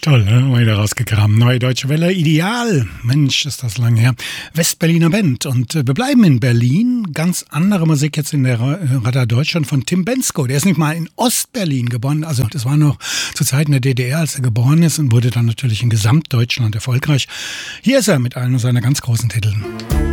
Toll, ne? Wieder rausgekramt. Neue Deutsche Welle, Ideal. Mensch, ist das lang her. Westberliner Band. Und wir bleiben in Berlin. Ganz andere Musik jetzt in der Radar Deutschland von Tim Bendzko. Der ist nicht mal in Ostberlin geboren. Also das war noch zu Zeiten der DDR, als er geboren ist und wurde dann natürlich in Gesamtdeutschland erfolgreich. Hier ist er mit einem seiner ganz großen Titeln.